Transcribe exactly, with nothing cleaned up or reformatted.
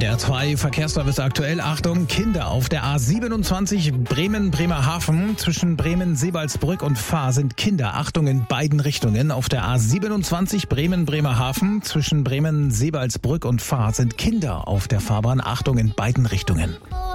N D R zwei Verkehrsservice aktuell. Achtung, Kinder auf der A siebenundzwanzig Bremen-Bremerhaven. Zwischen Bremen-Sebalsbrück und Fahr sind Kinder. Achtung in beiden Richtungen. Auf der A siebenundzwanzig Bremen-Bremerhaven. Zwischen Bremen-Sebalsbrück und Fahr sind Kinder auf der Fahrbahn. Achtung in beiden Richtungen.